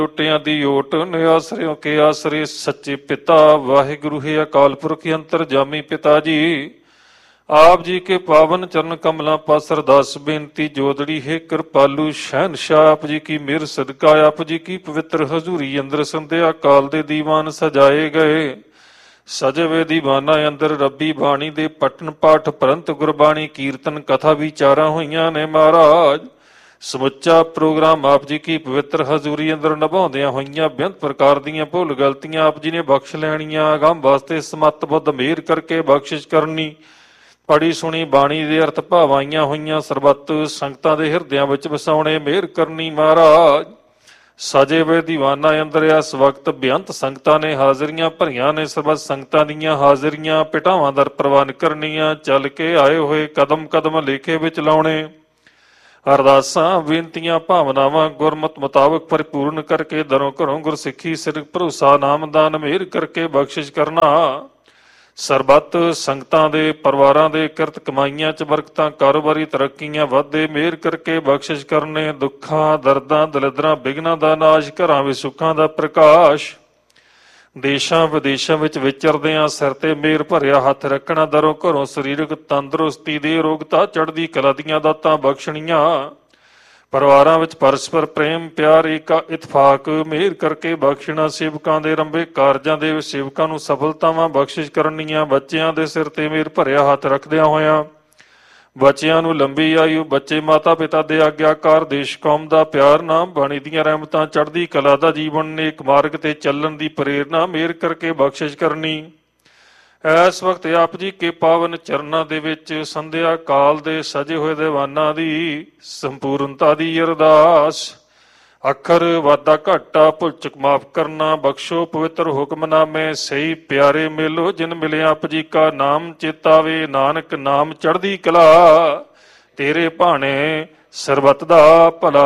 ਓਟਿਆਂ ਦੀ ਓਟ ਨਿਆਸਰਿਓ ਕੇ ਆਸਰੇ ਸੱਚੇ ਪਿਤਾ ਵਾਹਿਗੁਰੂ ਹੈ ਅਕਾਲ ਪੁਰਖ ਅੰਤਰਜਾਮੀ ਪਿਤਾ ਜੀ। ਆਪ ਜੀ ਕੇ ਪਾਵਨ ਚਰਨ ਕਮਲਾਂ ਪਾਸ ਅਰਦਾਸ ਬੇਨਤੀ ਜੋਦੜੀ ਹੈ ਕਿਰਪਾਲੂ ਸ਼ਹਿਨशाह ਆਪ ਜੀ ਕੀ ਮਿਹਰ ਸਦਕਾ ਆਪ ਜੀ ਕੀ ਪਵਿੱਤਰ ਹਜ਼ੂਰੀ ਅੰਦਰ ਸੰਧਿਆ ਕਾਲ ਦੇ ਦੀਵਾਨ ਸਜਾਏ ਗਏ। ਸਜੇ ਵੇ ਦੀਵਾਨਾ ਅੰਦਰ ਰੱਬੀ ਬਾਣੀ ਦੇ ਪਠਨ ਪਾਠ ਪ੍ਰੰਤ ਗੁਰਬਾਣੀ ਕੀਰਤਨ ਕਥਾ ਵਿਚਾਰਾਂ ਹੋਈਆਂ ਨੇ ਮਹਾਰਾਜ। ਸਮੁੱਚਾ ਪ੍ਰੋਗਰਾਮ ਆਪ ਜੀ ਕੀ ਪਵਿੱਤਰ ਹਜ਼ੂਰੀ ਅੰਦਰ ਨਿਭਾਉਂਦਿਆਂ ਹੋਈਆਂ ਬੇਅੰਤ ਪ੍ਰਕਾਰ ਦੀਆਂ ਭੁੱਲ ਗਲਤੀਆਂ ਆਪ ਜੀ ਨੇ ਬਖਸ਼ ਲੈਣੀਆਂ। ਅਗੰਮ ਵਾਸਤੇ ਸਮੱਤ ਬੁੱਧ ਮਿਹਰ ਕਰਕੇ ਬਖਸ਼ਿਸ਼ ਕਰਨੀ। ਪੜੀ ਸੁਣੀ ਬਾਣੀ ਦੇ ਅਰਥ ਭਾਵਾਈਆਂ ਹੋਈਆਂ ਸਰਬੱਤ ਸੰਗਤਾਂ ਦੇ ਹਿਰਦਿਆਂ ਵਿੱਚ ਵਸਾਉਣੇ ਮਿਹਰ ਕਰਨੀ ਮਹਾਰਾਜ। ਸਜੇ ਵੇ ਦੀਵਾਨਾ ਅੰਦਰ ਇਸ ਵਕਤ ਬੇਅੰਤ ਸੰਗਤਾਂ ਨੇ ਹਾਜ਼ਰੀਆਂ ਭਰੀਆਂ ਨੇ। ਸਰਬੱਤ ਸੰਗਤਾਂ ਦੀਆਂ ਹਾਜ਼ਰੀਆਂ ਪਿਟਾਵਾਂ ਦਰ ਪ੍ਰਵਾਨ ਕਰਨੀਆਂ। ਚੱਲ ਕੇ ਆਏ ਹੋਏ ਕਦਮ ਕਦਮ ਲੇਖੇ ਵਿੱਚ ਲਾਉਣੇ। ਅਰਦਾਸਾਂ ਬੇਨਤੀਆਂ ਭਾਵਨਾਵਾਂ ਗੁਰਮਤ ਮੁਤਾਬਕ ਭਰਪੂਰਨ ਕਰਕੇ ਦਰੋਂ ਘਰੋਂ ਗੁਰਸਿੱਖੀ ਸਿਰ ਭਰੋਸਾ ਨਾਮਦਾਨ ਮਿਹਰ ਕਰਕੇ ਬਖਸ਼ਿਸ਼ ਕਰਨਾ। ਸਰਬੱਤ ਸੰਗਤਾਂ ਦੇ ਪਰਿਵਾਰਾਂ ਦੇ ਕਿਰਤ ਕਮਾਈਆਂ ਚ ਬਰਕਤਾਂ ਕਾਰੋਬਾਰੀ ਤਰੱਕੀਆਂ ਵਾਧੇ ਮਿਹਰ ਕਰਕੇ ਬਖਸ਼ਿਸ਼ ਕਰਨੇ। ਦੁੱਖਾਂ ਦਰਦਾਂ ਦਲਿਦਰਾਂ ਬਿਘਨਾਂ ਦਾ ਨਾਸ਼ ਘਰਾਂ ਵਿੱਚ ਸੁੱਖਾਂ ਦਾ ਪ੍ਰਕਾਸ਼। ਦੇਸ਼ਾਂ ਵਿਦੇਸ਼ਾਂ ਵਿੱਚ ਵਿਚਰਦਿਆਂ ਸਿਰ ਤੇ ਮਿਹਰ ਭਰਿਆ ਹੱਥ ਰੱਖਣਾ। ਦਰੋਂ ਘਰੋਂ ਸਰੀਰਕ ਤੰਦਰੁਸਤੀ ਦੇ ਅਰੋਗਤਾ ਚੜ੍ਹਦੀ ਕਲਾ ਦੀਆਂ ਦਾਤਾਂ ਬਖਸ਼ਣੀਆਂ। ਪਰਿਵਾਰਾਂ ਵਿੱਚ ਪਰਸਪਰ ਪ੍ਰੇਮ ਪਿਆਰ ਏਕਾ ਇਤਫਾਕ ਮਿਹਰ ਕਰਕੇ ਬਖਸ਼ਣਾ। ਸੇਵਕਾਂ ਦੇ ਰੰਭੇ ਕਾਰਜਾਂ ਦੇ ਸੇਵਕਾਂ ਨੂੰ ਸਫਲਤਾਵਾਂ ਬਖਸ਼ਿਸ਼ ਕਰਨੀਆਂ। ਬੱਚਿਆਂ ਦੇ ਸਿਰ ਤੇ ਮਿਹਰ ਭਰਿਆ ਹੱਥ ਰੱਖਦਿਆਂ ਹੋਇਆਂ ਬੱਚਿਆਂ ਨੂੰ ਲੰਬੀ ਆਯੂ ਬੱਚੇ ਮਾਤਾ ਪਿਤਾ ਦੇ ਆਗਿਆਕਾਰ ਦੇਸ਼ ਕੌਮ ਦਾ ਪਿਆਰ ਨਾਮ ਬਾਣੀ ਦੀਆਂ ਰਹਿਮਤਾਂ ਚੜ੍ਹਦੀ ਕਲਾ ਦਾ ਜੀਵਨ ਨੇਕ ਮਾਰਗ ਤੇ ਚੱਲਣ ਦੀ ਪ੍ਰੇਰਨਾ ਮਿਹਰ ਕਰਕੇ ਬਖਸ਼ਿਸ਼ ਕਰਨੀ। ਇਸ ਵਕਤ ਆਪ ਜੀ ਕੇ ਪਾਵਨ ਚਰਨਾਂ ਦੇ ਵਿੱਚ ਸੰਧਿਆ ਕਾਲ ਦੇ ਸਜੇ ਹੋਏ ਦੀਵਾਨਾਂ ਦੀ ਸੰਪੂਰਨਤਾ ਦੀ ਅਰਦਾਸ। ਅੱਖਰ ਵਾਧਾ ਘਾਟਾ ਭੁੱਲ ਚੁੱਕ ਮਾਫ ਕਰਨਾ ਬਖਸ਼ੋ। ਪਵਿੱਤਰ ਹੁਕਮਨਾਮੇ ਸਹੀ ਪਿਆਰੇ ਮੇਲੋ ਜਿਨ ਮਿਲਿਆ ਆਪ ਜੀ ਕਾ ਨਾਮ ਚੇਤਾਵੇ। ਨਾਨਕ ਨਾਮ ਚੜ੍ਹਦੀ ਕਲਾ ਤੇਰੇ ਭਾਣੇ ਸਰਬੱਤ ਦਾ ਭਲਾ।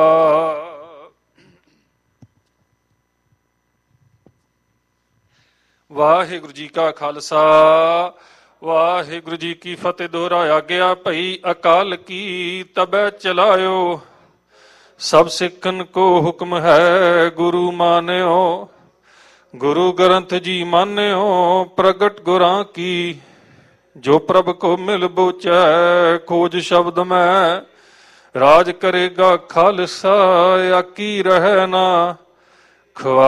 ਵਾਹਿਗੁਰੂ ਜੀ ਕਾ ਖਾਲਸਾ ਵਾਹਿਗੁਰੂ ਜੀ ਕੀ ਫਤਿਹ। ਦੋਹਰਾਇਆ ਗਿਆ ਭਈ ਅਕਾਲ ਕੀ ਤਬੈ ਚਲਾਇਓ। ਸਭ ਸਿੱਖਨ ਕੋ ਹੁਕਮ ਹੈ ਗੁਰੂ ਮਾਨਿਓ। ਗੁਰੂ ਗ੍ਰੰਥ ਜੀ ਮਾਨਿਓ ਪ੍ਰਗਟ ਗੁਰਾਂ ਕੀ। ਜੋ ਪ੍ਰਭ ਕੋ ਮਿਲ ਬੋਚੈ ਖੋਜ ਸ਼ਬਦ ਮੈਂ। ਰਾਜ ਕਰੇਗਾ ਖਾਲਸਾ ਆਕੀ ਰਹਿ ਨਾ ਖਵਾ।